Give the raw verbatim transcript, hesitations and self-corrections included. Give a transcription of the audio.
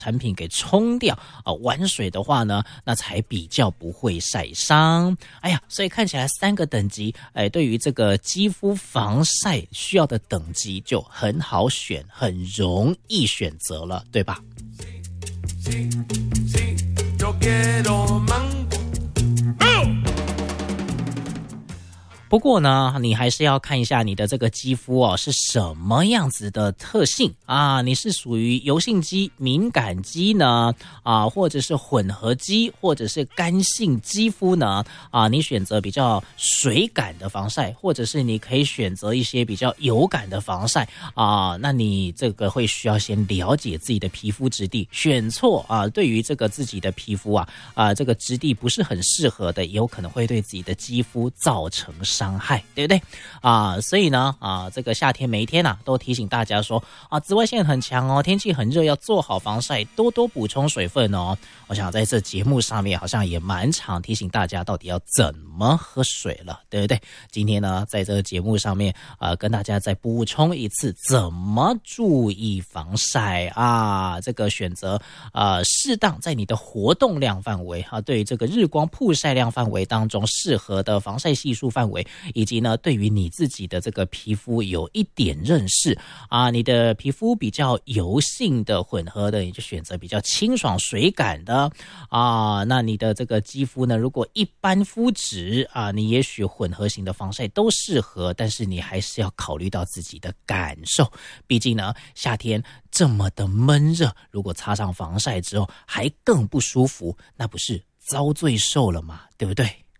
产品给冲掉啊，玩水的话呢，那才比较不会晒伤。哎呀，所以看起来三个等级，哎，对于这个肌肤防晒需要的等级就很好选，很容易选择了，对吧？不过呢，你还是要看一下你的这个肌肤哦是什么样子的特性啊？你是属于油性肌、敏感肌呢？啊，或者是混合肌，或者是干性肌肤呢？啊，你选择比较水感的防晒，或者是你可以选择一些比较油感的防晒啊。那你这个会需要先了解自己的皮肤质地，选错啊，对于这个自己的皮肤啊啊这个质地不是很适合的，也有可能会对自己的肌肤造成伤。伤害，对不对啊？所以呢啊，这个夏天每一天啊，都提醒大家说啊，紫外线很强哦，天气很热，要做好防晒，多多补充水分哦。我想在这节目上面好像也蛮常提醒大家到底要怎么喝水了，对不对？今天呢，在这个节目上面啊，跟大家再补充一次，怎么注意防晒啊？这个选择啊，适当在你的活动量范围啊，对于这个日光曝晒量范围当中适合的防晒系数范围。以及呢，对于你自己的这个皮肤有一点认识啊，你的皮肤比较油性的、混合的，你就选择比较清爽水感的啊。那你的这个肌肤呢，如果一般肤质啊，你也许混合型的防晒都适合，但是你还是要考虑到自己的感受。毕竟呢，夏天这么的闷热，如果擦上防晒之后还更不舒服，那不是遭罪受了吗？对不对？